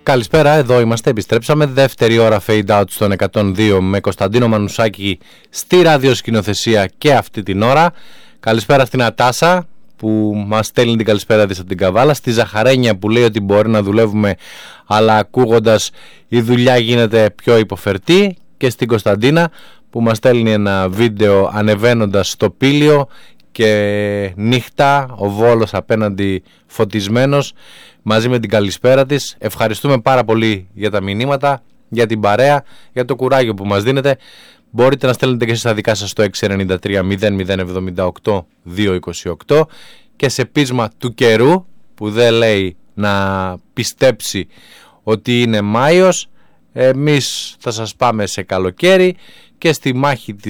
Καλησπέρα, εδώ είμαστε, επιστρέψαμε. Δεύτερη ώρα fade out στον 102 με Κωνσταντίνο Μανουσάκη στη ραδιοσκηνοθεσία και αυτή την ώρα. Καλησπέρα στην Ατάσα που μας στέλνει την καλησπέρα της από την Καβάλα. Στη Ζαχαρένια που λέει ότι μπορεί να δουλεύουμε, αλλά ακούγοντας η δουλειά γίνεται πιο υποφερτή. Και στην Κωνσταντίνα που μας στέλνει ένα βίντεο ανεβαίνοντας στο Πήλιο και νύχτα, ο Βόλος απέναντι φωτισμένος, μαζί με την καλησπέρα της. Ευχαριστούμε πάρα πολύ για τα μηνύματα, για την παρέα, για το κουράγιο που μας δίνετε. Μπορείτε να στέλνετε και εσείς τα δικά σας στο 693 0078 228 και σε πείσμα του καιρού που δεν λέει να πιστέψει ότι είναι Μάιος, εμείς θα σας πάμε σε καλοκαίρι και στη μάχη